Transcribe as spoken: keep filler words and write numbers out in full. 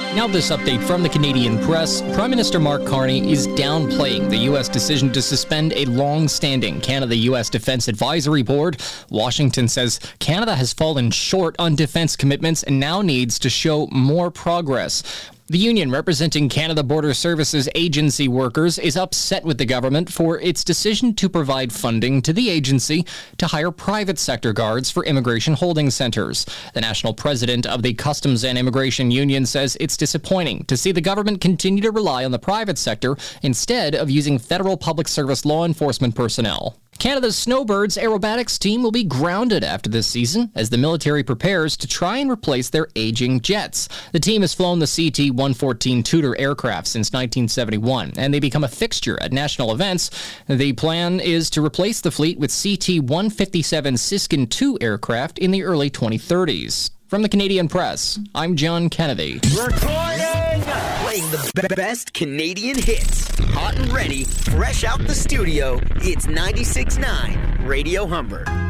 Now this update from the Canadian press. Prime Minister Mark Carney is downplaying the U S decision to suspend a long-standing Canada-U S Defense Advisory Board. Washington says Canada has fallen short on defense commitments and now needs to show more progress. The union representing Canada Border Services agency workers is upset with the government for its decision to provide funding to the agency to hire private sector guards for immigration holding centers. The national president of the Customs and Immigration Union says it's disappointing to see the government continue to rely on the private sector instead of using federal public service law enforcement personnel. Canada's Snowbirds aerobatics team will be grounded after this season as the military prepares to try and replace their aging jets. The team has flown the C T one fourteen Tudor aircraft since nineteen seventy-one, and they become a fixture at national events. The plan is to replace the fleet with C T one fifty-seven Siskin two aircraft in the early twenty thirties. From the Canadian Press, I'm John Kennedy. Recording! Playing the b- best Canadian hits. Hot and ready, fresh out the studio, it's ninety-six point nine Radio Humber.